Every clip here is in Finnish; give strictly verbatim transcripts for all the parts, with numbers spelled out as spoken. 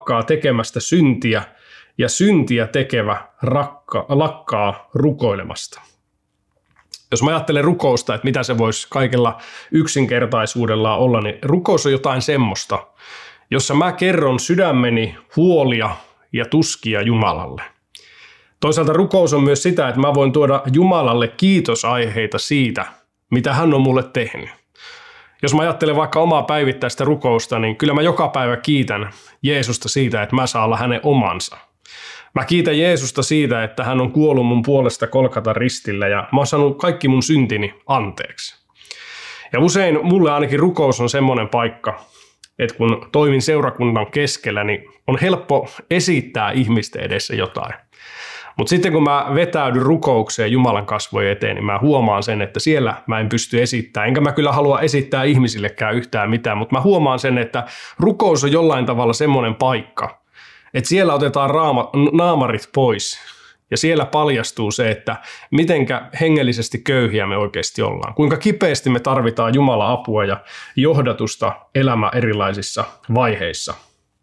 lakkaa tekemästä syntiä ja syntiä tekevä rakka, lakkaa rukoilemasta. Jos mä ajattelen rukousta, että mitä se voisi kaikella yksinkertaisuudella olla, niin rukous on jotain semmoista, jossa mä kerron sydämeni huolia ja tuskia Jumalalle. Toisaalta rukous on myös sitä, että mä voin tuoda Jumalalle kiitosaiheita siitä, mitä hän on mulle tehnyt. Jos mä ajattelen vaikka omaa päivittäistä rukousta, niin kyllä mä joka päivä kiitän Jeesusta siitä, että mä saan olla hänen omansa. Mä kiitän Jeesusta siitä, että hän on kuollut mun puolesta Golgatan ristillä ja mä oon saanut kaikki mun syntini anteeksi. Ja usein mulle ainakin rukous on semmoinen paikka, että kun toimin seurakunnan keskellä, niin on helppo esittää ihmisten edessä jotain. Mutta sitten kun mä vetäydyn rukoukseen Jumalan kasvojen eteen, niin mä huomaan sen, että siellä mä en pysty esittämään. Enkä mä kyllä halua esittää ihmisillekään yhtään mitään, mutta mä huomaan sen, että rukous on jollain tavalla semmoinen paikka, että siellä otetaan raama, naamarit pois ja siellä paljastuu se, että mitenkä hengellisesti köyhiä me oikeasti ollaan. Kuinka kipeästi me tarvitaan Jumalan apua ja johdatusta elämän erilaisissa vaiheissa.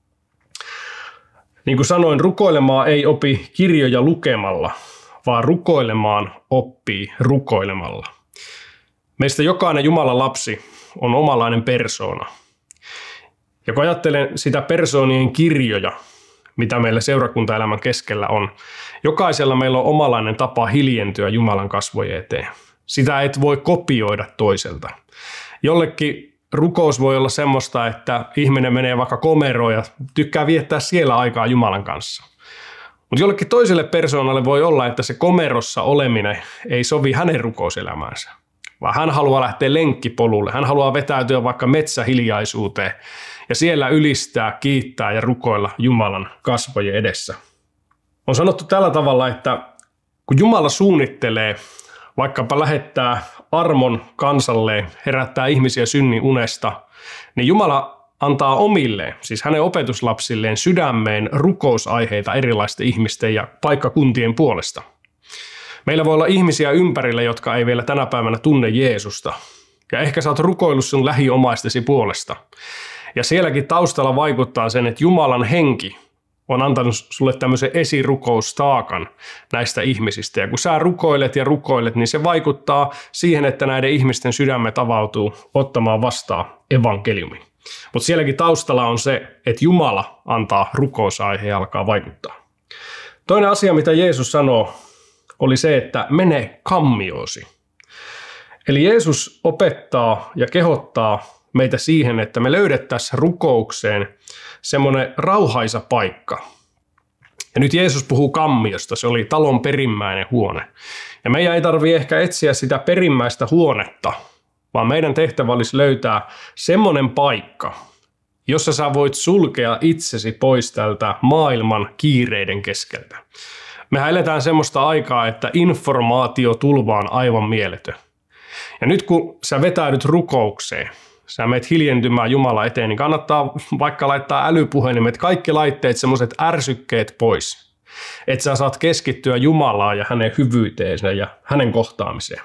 Niin kuin sanoin, rukoilemaan ei opi kirjoja lukemalla, vaan rukoilemaan oppii rukoilemalla. Meistä jokainen Jumalan lapsi on omanlainen persoona. Ja kun ajattelen sitä persoonien kirjoja, mitä meillä seurakuntaelämän keskellä on, jokaisella meillä on omanlainen tapa hiljentyä Jumalan kasvojen eteen. Sitä et voi kopioida toiselta. Jollekin rukous voi olla semmoista, että ihminen menee vaikka komeroon ja tykkää viettää siellä aikaa Jumalan kanssa. Mutta jollekin toiselle persoonalle voi olla, että se komerossa oleminen ei sovi hänen rukouselämäänsä, vaan hän haluaa lähteä lenkkipolulle. Hän haluaa vetäytyä vaikka metsähiljaisuuteen ja siellä ylistää, kiittää ja rukoilla Jumalan kasvojen edessä. On sanottu tällä tavalla, että kun Jumala suunnittelee, vaikkapa lähettää armon kansalle, herättää ihmisiä synnin unesta, niin Jumala antaa omilleen, siis hänen opetuslapsilleen, sydämeen rukousaiheita erilaisten ihmisten ja paikkakuntien puolesta. Meillä voi olla ihmisiä ympärillä, jotka ei vielä tänä päivänä tunne Jeesusta. Ja ehkä sä oot rukoillut sun lähiomaistesi puolesta. Ja sielläkin taustalla vaikuttaa sen, että Jumalan henki on antanut sulle tämmöisen esirukoustaakan näistä ihmisistä. Ja kun sä rukoilet ja rukoilet, niin se vaikuttaa siihen, että näiden ihmisten sydämet avautuu ottamaan vastaan evankeliumin. Mutta sielläkin taustalla on se, että Jumala antaa rukousaiheen ja alkaa vaikuttaa. Toinen asia, mitä Jeesus sanoo, oli se, että mene kammiosi. Eli Jeesus opettaa ja kehottaa meitä siihen, että me löydettäisiin rukoukseen semmoinen rauhaisa paikka. Ja nyt Jeesus puhuu kammiosta, se oli talon perimmäinen huone. Ja meidän ei tarvitse ehkä etsiä sitä perimmäistä huonetta, vaan meidän tehtävä olisi löytää semmoinen paikka, jossa sä voit sulkea itsesi pois tältä maailman kiireiden keskeltä. Mehän eletään semmoista aikaa, että informaatiotulva on aivan mieletön. Ja nyt kun sä vetäydyt rukoukseen, sä menet hiljentymään Jumala eteen, niin kannattaa vaikka laittaa älypuhelimet, kaikki laitteet, semmoiset ärsykkeet pois. Että sä saat keskittyä Jumalaan ja hänen hyvyyteensä ja hänen kohtaamiseen.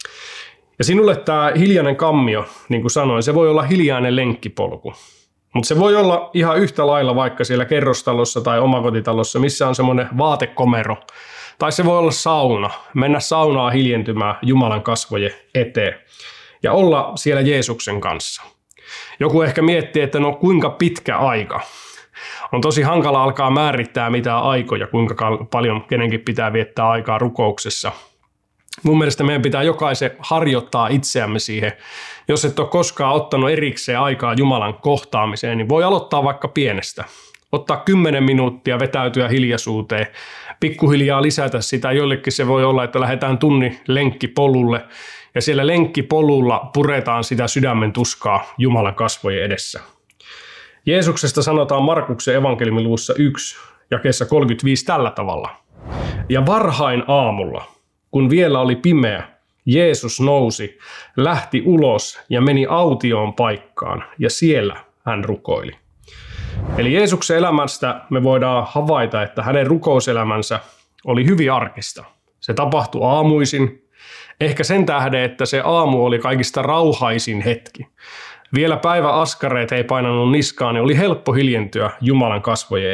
Ja sinulle tämä hiljainen kammio, niin kuin sanoin, se voi olla hiljainen lenkkipolku. Mutta se voi olla ihan yhtä lailla vaikka siellä kerrostalossa tai omakotitalossa, missä on semmoinen vaatekomero. Tai se voi olla sauna, mennä saunaan hiljentymään Jumalan kasvojen eteen ja olla siellä Jeesuksen kanssa. Joku ehkä miettii, että no kuinka pitkä aika. On tosi hankala alkaa määrittää mitään aikoja, kuinka paljon kenenkin pitää viettää aikaa rukouksessa. Mun mielestä meidän pitää jokaisen harjoittaa itseämme siihen. Jos et ole koskaan ottanut erikseen aikaa Jumalan kohtaamiseen, niin voi aloittaa vaikka pienestä. Ottaa kymmenen minuuttia, vetäytyä hiljaisuuteen, pikkuhiljaa lisätä sitä. Jollekin se voi olla, että lähdetään tunnin lenkkipolulle ja siellä lenkkipolulla puretaan sitä sydämen tuskaa Jumalan kasvojen edessä. Jeesuksesta sanotaan Markuksen evankeliumin luvussa yksi, jakeessa kolmekymmentäviisi tällä tavalla. Ja varhain aamulla, kun vielä oli pimeä, Jeesus nousi, lähti ulos ja meni autioon paikkaan ja siellä hän rukoili. Eli Jeesuksen elämästä me voidaan havaita, että hänen rukouselämänsä oli hyvin arkista. Se tapahtui aamuisin, ehkä sen tähden, että se aamu oli kaikista rauhaisin hetki. Vielä päivä askareet ei painanut niskaan, niin oli helppo hiljentyä Jumalan kasvojen